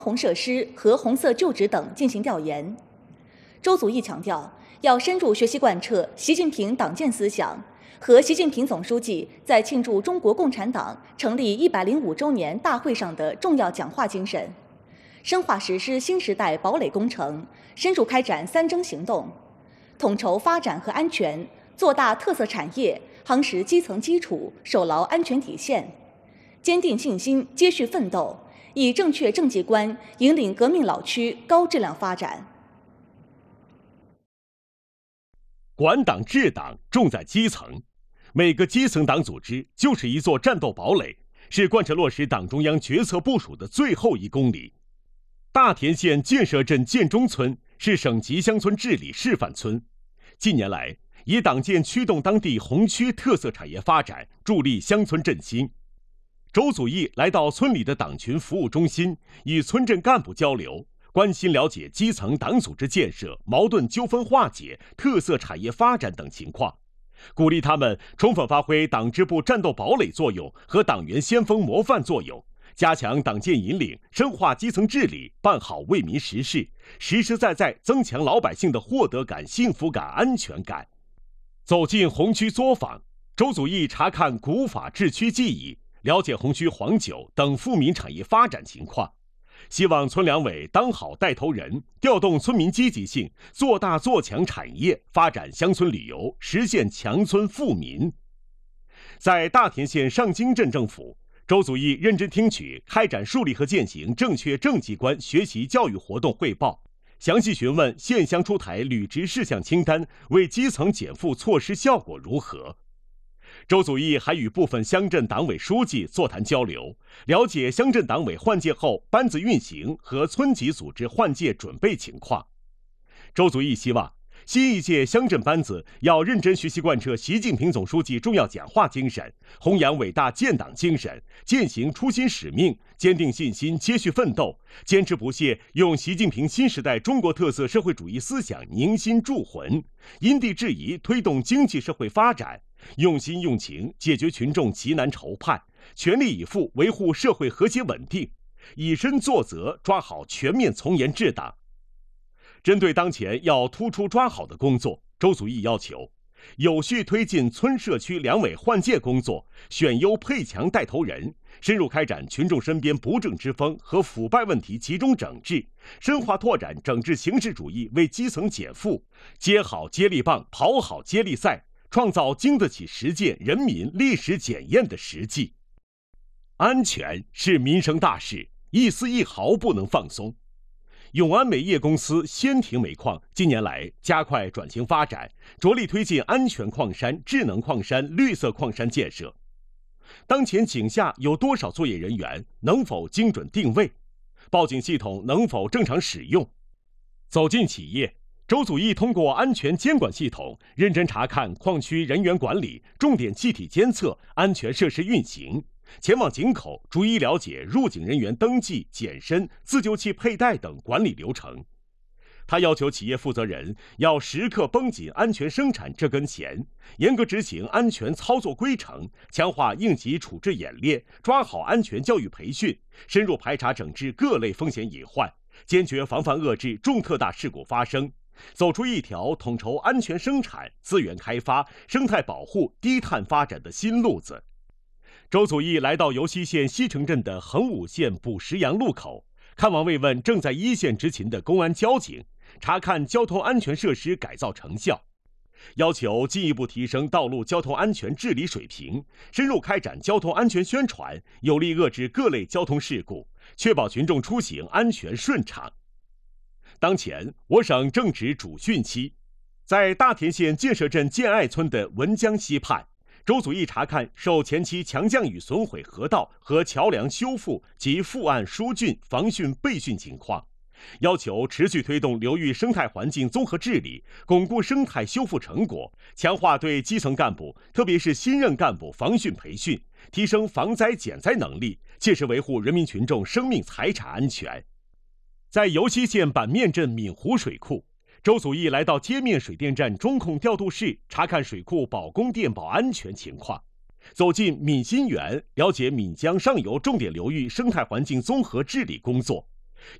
红设施和红色旧址等进行调研。周祖义强调，要深入学习贯彻习近平党建思想和习近平总书记在庆祝中国共产党成立105周年大会上的重要讲话精神，深化实施新时代堡垒工程，深入开展3征行动，统筹发展和安全，做大特色产业，夯实基层基础，守牢安全底线，坚定信心，接续奋斗，以正确政绩观引领革命老区高质量发展。 管党治党重在基层，每个基层党组织就是一座战斗堡垒，是贯彻落实党中央决策部署的最后1公里。大田县建设镇建中村是省级乡村治理示范村，近年来以党建驱动当地红区特色产业发展，助力乡村振兴。周祖义来到村里的党群服务中心，与村镇干部交流，关心了解基层党组织建设、矛盾纠纷化解、特色产业发展等情况，鼓励他们充分发挥党支部战斗堡垒作用和党员先锋模范作用，加强党建引领，深化基层治理，办好为民实事，实实在在增强老百姓的获得感、幸福感、安全感。走进红区作坊，周祖义查看古法治区技艺，了解红区黄酒等富民产业发展情况，希望村两委当好带头人，调动村民积极性，做大做强产业，发展乡村旅游，实现强村富民。在大田县上京镇政府，周祖义认真听取开展树立和践行正确政绩观学习教育活动汇报，详细询问县乡出台履职事项清单，为基层减负措施效果如何。周祖义还与部分乡镇党委书记座谈交流，了解乡镇党委换届后班子运行和村级组织换届准备情况。周祖义希望新一届乡镇班子要认真学习贯彻习近平总书记重要讲话精神，弘扬伟大建党精神，践行初心使命，坚定信心，接续奋斗，坚持不懈用习近平新时代中国特色社会主义思想凝心铸魂，因地制宜推动经济社会发展，用心用情解决群众急难愁盼，全力以赴维护社会和谐稳定，以身作则，抓好全面从严治党。针对当前要突出抓好的工作，周祖义要求有序推进村社区两委换届工作，选优配强带头人，深入开展群众身边不正之风和腐败问题集中整治，深化拓展整治形式主义为基层减负，接好接力棒，跑好接力赛，创造经得起实践、人民历史检验的实际。安全是民生大事，一丝一毫不能放松。永安煤业公司仙亭煤矿近年来加快转型发展，着力推进安全矿山、智能矿山、绿色矿山建设。当前井下有多少作业人员？能否精准定位？报警系统能否正常使用？走进企业，周祖义通过安全监管系统，认真查看矿区人员管理、重点气体监测、安全设施运行。前往井口，逐一了解入井人员登记、检身、自救器佩戴等管理流程。他要求企业负责人要时刻绷紧安全生产这根弦，严格执行安全操作规程，强化应急处置演练，抓好安全教育培训，深入排查整治各类风险隐患，坚决防范遏制重特大事故发生，走出一条统筹安全生产、资源开发、生态保护、低碳发展的新路子。周祖义来到尤溪县西城镇的横武线补石洋路口，看望慰问正在一线执勤的公安交警，查看交通安全设施改造成效，要求进一步提升道路交通安全治理水平，深入开展交通安全宣传，有力遏制各类交通事故，确保群众出行安全顺畅。当前，我省正值主汛期，在大田县建设镇建爱村的文江西畔，周祖义查看受前期强降雨损毁河道和桥梁修复及覆岸疏浚、防汛备汛情况，要求持续推动流域生态环境综合治理，巩固生态修复成果，强化对基层干部，特别是新任干部防汛培训，提升防灾减灾能力，切实维护人民群众生命财产安全。在尤溪县板面镇闽湖水库，周祖义来到街面水电站中控调度室，查看水库保供电保安全情况。走进闽新园，了解闽江上游重点流域生态环境综合治理工作。